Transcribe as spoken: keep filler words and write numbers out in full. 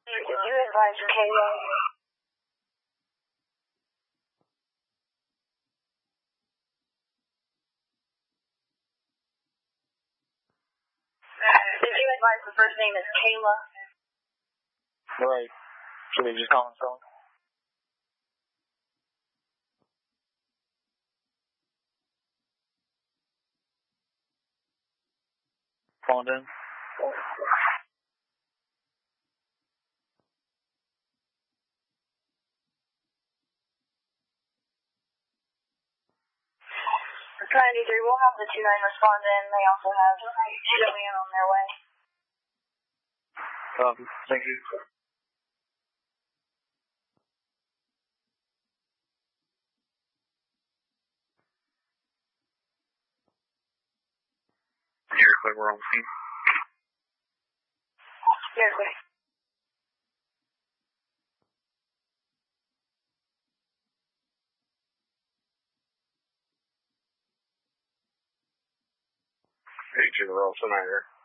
Did you advise Kayla? Did you advise the first name is Kayla? Right. Should we just call him phone? Phone in. ninety-three, we'll have the two nine respond in. They also have Joanne on their way. Copy. Thank you. You're clear, we're on the scene. You're clear. Agent Wilson, I hear.